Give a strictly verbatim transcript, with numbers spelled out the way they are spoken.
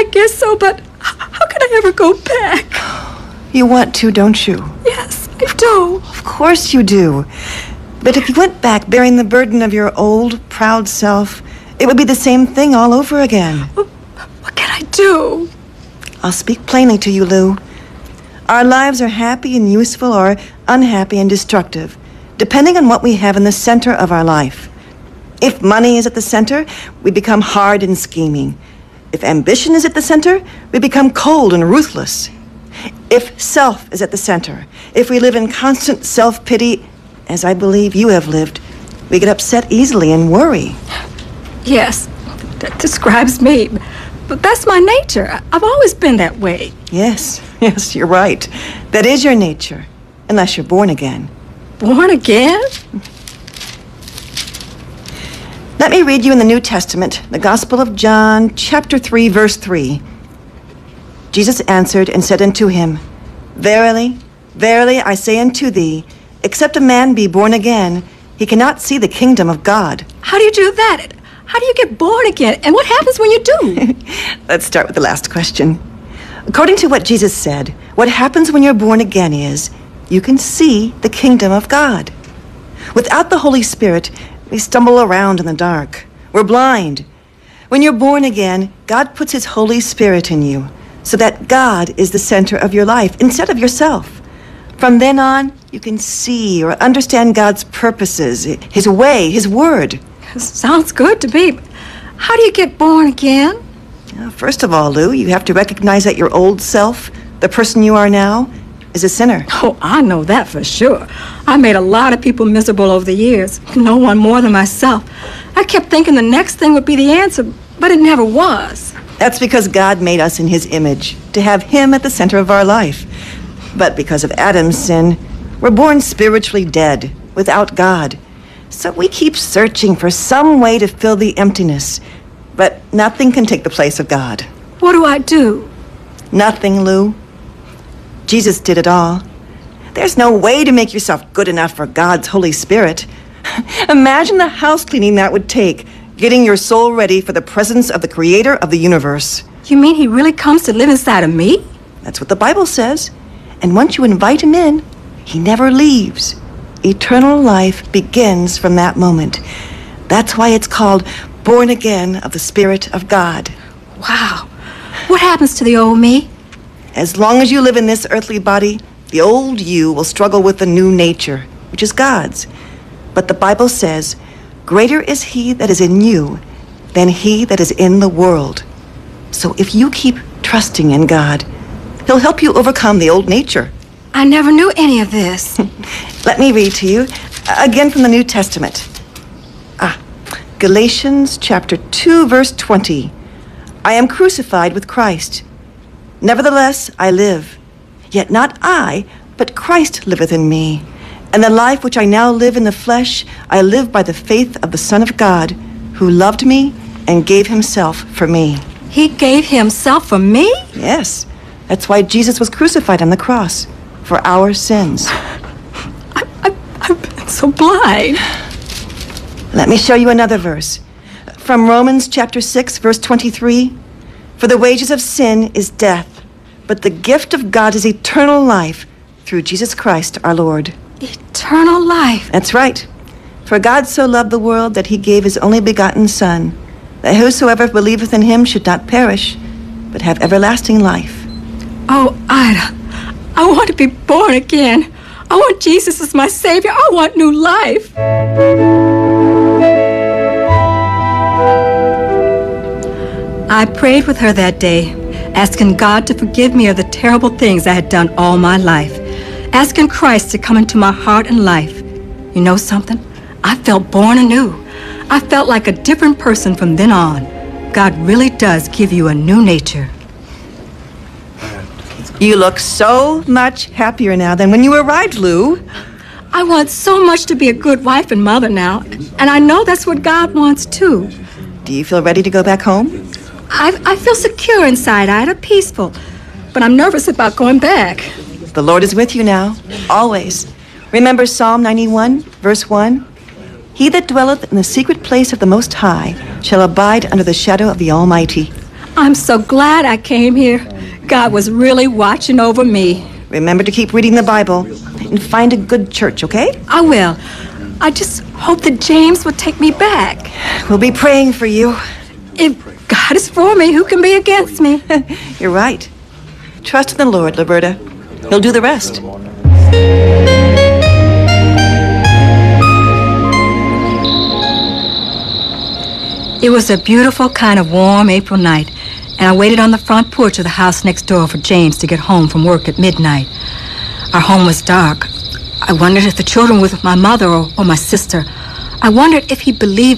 guess so, but how can I ever go back? You want to, don't you? Yes, I do. Of course you do. But if you went back bearing the burden of your old, proud self, it would be the same thing all over again. What can I do? I'll speak plainly to you, Lou. Our lives are happy and useful or unhappy and destructive, depending on what we have in the center of our life. If money is at the center, we become hard and scheming. If ambition is at the center, we become cold and ruthless. If self is at the center, if we live in constant self-pity, as I believe you have lived, we get upset easily and worry. Yes, that describes me. But that's my nature. I've always been that way. Yes, yes, you're right. That is your nature, unless you're born again. Born again? Let me read you in the New Testament, the Gospel of John, chapter three, verse three. Jesus answered and said unto him, Verily, verily, I say unto thee, except a man be born again, he cannot see the kingdom of God. How do you do that? How do you get born again? And what happens when you do? Let's start with the last question. According to what Jesus said, what happens when you're born again is you can see the kingdom of God. Without the Holy Spirit, we stumble around in the dark. We're blind. When you're born again, God puts his Holy Spirit in you so that God is the center of your life instead of yourself. From then on, you can see or understand God's purposes, his way, his word. Sounds good to me. How do you get born again? First of all, Lou, you have to recognize that your old self, the person you are now, is a sinner. Oh, I know that for sure. I made a lot of people miserable over the years. No one more than myself. I kept thinking the next thing would be the answer, but it never was. That's because God made us in his image, to have him at the center of our life. But because of Adam's sin, we're born spiritually dead, without God. So we keep searching for some way to fill the emptiness. But nothing can take the place of God. What do I do? Nothing, Lou. Jesus did it all. There's no way to make yourself good enough for God's Holy Spirit. Imagine the house cleaning that would take, getting your soul ready for the presence of the Creator of the universe. You mean he really comes to live inside of me? That's what the Bible says. And once you invite him in, he never leaves. Eternal life begins from that moment. That's why it's called Born Again of the Spirit of God. Wow. What happens to the old me? As long as you live in this earthly body, the old you will struggle with the new nature, which is God's. But the Bible says, greater is he that is in you than he that is in the world. So if you keep trusting in God, he'll help you overcome the old nature. I never knew any of this. Let me read to you, again from the New Testament. Ah, Galatians chapter two, verse twenty. I am crucified with Christ. Nevertheless, I live. Yet not I, but Christ liveth in me. And the life which I now live in the flesh, I live by the faith of the Son of God, who loved me and gave himself for me. He gave himself for me? Yes. That's why Jesus was crucified on the cross, for our sins. I, I, I've been so blind. Let me show you another verse. From Romans chapter six, verse twenty-three. For the wages of sin is death, but the gift of God is eternal life through Jesus Christ our Lord. Eternal life? That's right. For God so loved the world that he gave his only begotten Son, that whosoever believeth in him should not perish, but have everlasting life. Oh, Ida, I want to be born again. I want Jesus as my Savior. I want new life. I prayed with her that day, asking God to forgive me of the terrible things I had done all my life, asking Christ to come into my heart and life. You know something? I felt born anew. I felt like a different person from then on. God really does give you a new nature. You look so much happier now than when you arrived, Lou. I want so much to be a good wife and mother now, and I know that's what God wants too. Do you feel ready to go back home? I, I feel secure inside, Ida, peaceful, but I'm nervous about going back. The Lord is with you now, always. Remember Psalm ninety-one, verse one? He that dwelleth in the secret place of the Most High shall abide under the shadow of the Almighty. I'm so glad I came here. God was really watching over me. Remember to keep reading the Bible and find a good church, okay? I will. I just hope that James will take me back. We'll be praying for you. If God is for me, who can be against me? You're right. Trust in the Lord, Liberta. He'll do the rest. It was a beautiful, kind of warm April night, and I waited on the front porch of the house next door for James to get home from work at midnight. Our home was dark. I wondered if the children were with my mother or, or my sister. I wondered if he believed